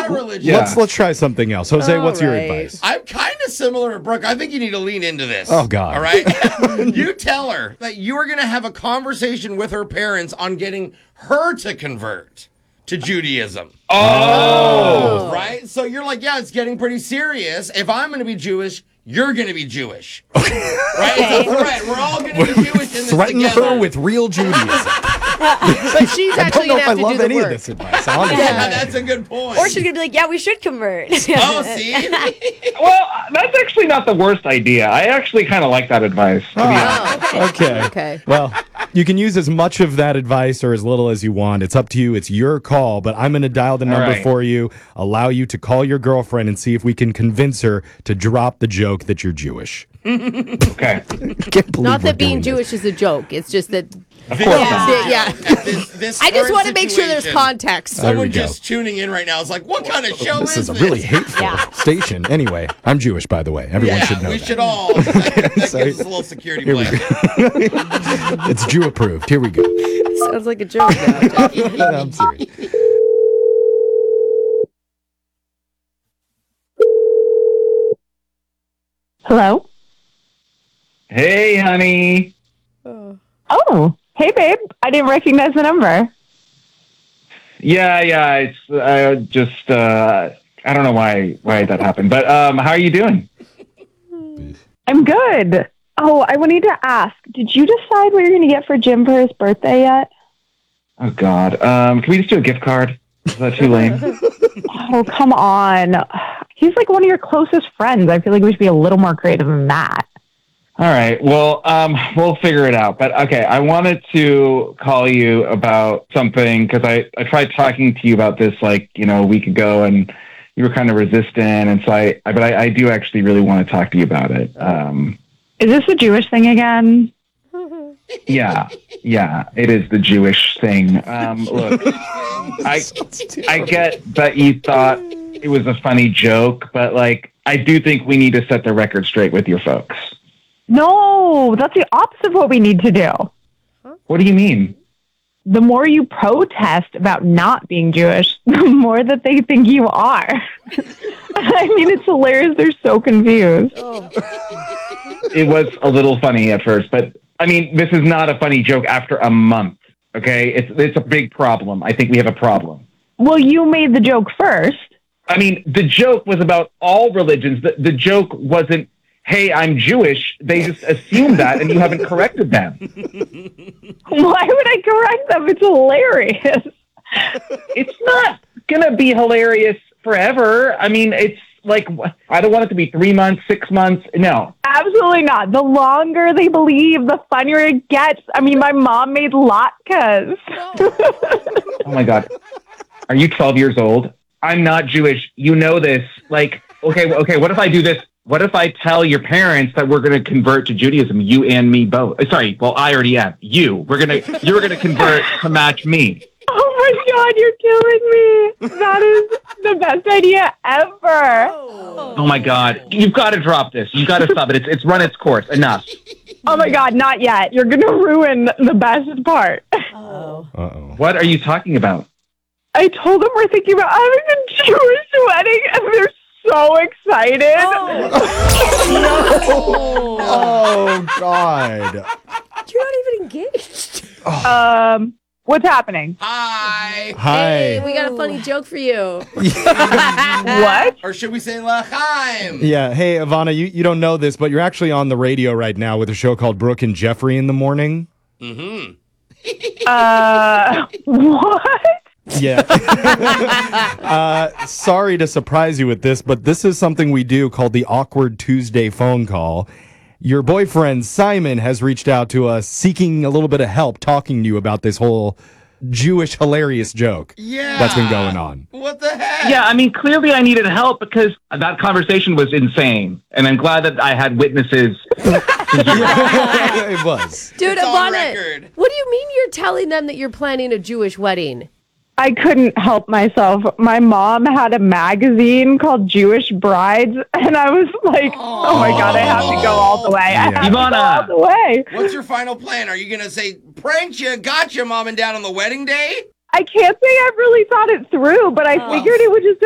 my religion. Let's try something else. Jose, what's your right. advice? I'm kind of similar to Brooke. I think you need to lean into this. Oh, God. All right? You tell her that you are going to have a conversation with her parents on getting her to convert to Judaism. Oh. Right? So you're like, yeah, it's getting pretty serious. If I'm going to be Jewish, you're going to be Jewish. Right? It's a threat. We're all going to be Jewish in this Threaten together. her with real Judaism. But she's I don't actually know going if to I have to love do the any of work. this advice, honestly. Yeah, that's a good point. Or she's going to be like, yeah, we should convert. Oh, see? Well, that's actually not the worst idea. I actually kind of like that advice, to be honest. Okay. Okay. Well, you can use as much of that advice or as little as you want. It's up to you. It's your call, but I'm going to dial the number right. for you, allow you to call your girlfriend and see if we can convince her to drop the joke that you're Jewish. Okay. Can't believe Not we're that being doing Jewish is a joke. It's just that. Yeah. This I just current want to make sure there's situation, context. There we Someone go. just tuning in right now is like, what kind of show This is a this? really hateful station. Anyway, I'm Jewish, by the way. Everyone should know we that. should all. That So- gives us a little security Here we blanket. go. It's Jew approved. Here we go. Sounds like a joke now, Jackie. I'm serious. Hello? Hey, honey. Oh, hey, babe. I didn't recognize the number. Yeah. It's just I don't know why that happened, but how are you doing? I'm good. Oh, I wanted to ask, did you decide what you're going to get for Jim for his birthday yet? Oh God. Can we just do a gift card? Is that too lame? Oh, come on. He's like one of your closest friends. I feel like we should be a little more creative than that. All right. Well, we'll figure it out. But okay, I wanted to call you about something because I tried talking to you about this a week ago, and you were kind of resistant. And so I do actually really want to talk to you about it. Is this a Jewish thing again? Yeah, it is the Jewish thing. Look, I get that you thought it was a funny joke, but I do think we need to set the record straight with your folks. No, that's the opposite of what we need to do. What do you mean? The more you protest about not being Jewish, the more that they think you are. I mean, it's hilarious. They're so confused. It was a little funny at first, but I mean, this is not a funny joke after a month. Okay, it's a big problem. I think we have a problem. Well, you made the joke first. I mean, the joke was about all religions. The joke wasn't, hey, I'm Jewish. They just assumed that, and you haven't corrected them. Why would I correct them? It's hilarious. It's not going to be hilarious forever. I mean, it's like, I don't want it to be 3 months, 6 months. No. Absolutely not. The longer they believe, the funnier it gets. I mean, my mom made latkes. Oh, my God. Are you 12 years old? I'm not Jewish. You know this. Okay, what if I do this? What if I tell your parents that we're going to convert to Judaism, you and me both? Sorry, well, I already am. You're going to convert to match me. Oh my God, you're killing me. That is the best idea ever. Oh my God. You've got to drop this. You've got to stop it. It's run its course. Enough. Oh my God, not yet. You're going to ruin the best part. Uh-oh. What are you talking about? I told them we're thinking about having a Jewish wedding, and they're so excited. Oh, God. You're not even engaged. What's happening? Hi. Hi. Hey, we got a funny joke for you. What? Or should we say L'chaim? Yeah. Hey, Ivana, you don't know this, but you're actually on the radio right now with a show called Brooke and Jeffrey in the Morning. Mm-hmm. What? Yeah. Sorry to surprise you with this, but this is something we do called the Awkward Tuesday phone call. Your boyfriend, Simon, has reached out to us seeking a little bit of help talking to you about this whole Jewish hilarious joke that's been going on. What the heck? Yeah, I mean, clearly I needed help because that conversation was insane. And I'm glad that I had witnesses. It was. Dude, It's on Ivana, record. what do you mean you're telling them that you're planning a Jewish wedding? I couldn't help myself. My mom had a magazine called Jewish Brides, and I was like, oh my God, I have to go all the way. I have to go Ivana. all the way. What's your final plan? Are you going to say, pranked you, got you, mom and dad on the wedding day? I can't say I really thought it through, but I figured it would just